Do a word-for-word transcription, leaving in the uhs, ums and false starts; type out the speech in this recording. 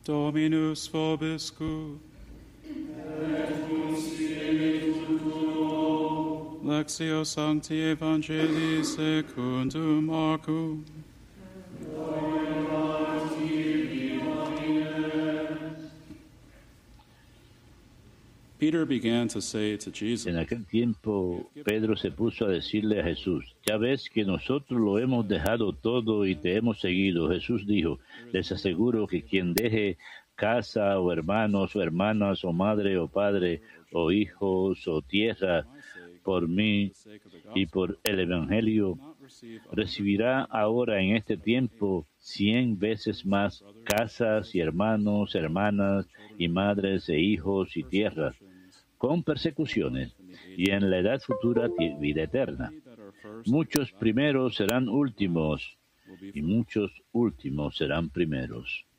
Dominus vobiscum. Lectio Sancti Evangelii secundum Marcum. Peter began to say to Jesus, En aquel tiempo, Pedro se puso a decirle a Jesús, ya ves que nosotros lo hemos dejado todo y te hemos seguido. Jesús dijo, les aseguro que quien deje casa o hermanos o hermanas o madre o padre o hijos o tierra por mí y por el Evangelio, recibirá ahora en este tiempo cien veces más casas y hermanos, hermanas y madres e hijos y tierras, con persecuciones, y en la edad futura vida eterna. Muchos primeros serán últimos, y muchos últimos serán primeros.